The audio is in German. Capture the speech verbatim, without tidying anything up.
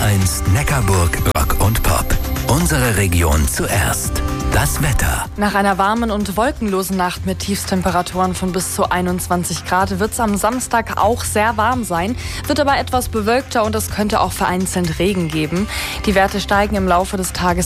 eins Neckarburg Rock und Pop. Unsere Region zuerst. Das Wetter. Nach einer warmen und wolkenlosen Nacht mit Tiefstemperaturen von bis zu einundzwanzig Grad wird es am Samstag auch sehr warm sein, wird aber etwas bewölkter und es könnte auch vereinzelt Regen geben. Die Werte steigen im Laufe des Tages